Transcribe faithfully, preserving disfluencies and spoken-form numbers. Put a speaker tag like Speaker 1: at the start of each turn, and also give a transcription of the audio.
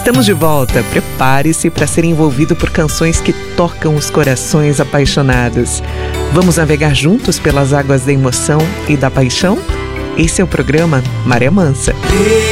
Speaker 1: Estamos de volta. Prepare-se para ser envolvido por canções que tocam os corações apaixonados. Vamos navegar juntos pelas águas da emoção e da paixão? Esse é o programa Maré Mansa.